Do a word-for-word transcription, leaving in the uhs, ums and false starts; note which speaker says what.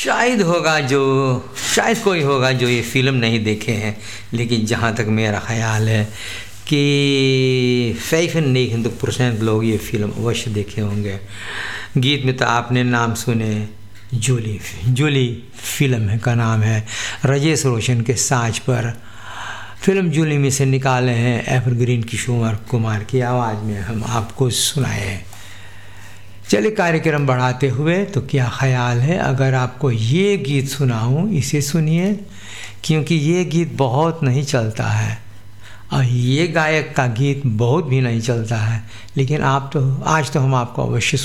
Speaker 1: शायद होगा जो शायद कोई होगा जो ये फ़िल्म नहीं देखे हैं, लेकिन जहाँ तक मेरा ख़्याल है कि फैशन परसेंट लोग ये फ़िल्म अवश्य देखे होंगे। गीत में तो आपने नाम सुने, जूली जूली फ़िल्म है का नाम है, राजेश रोशन के साज पर फिल्म जूली में से निकाले हैं एवरग्रीन किशोर कुमार की आवाज़ में हम आपको सुनाए हैं। चलिए कार्यक्रम बढ़ाते हुए, तो क्या ख़्याल है अगर आपको ये गीत सुनाऊं, इसे सुनिए, क्योंकि ये गीत बहुत नहीं चलता है और ये गायक का गीत बहुत भी नहीं चलता है, लेकिन आप तो आज तो हम आपको अवश्य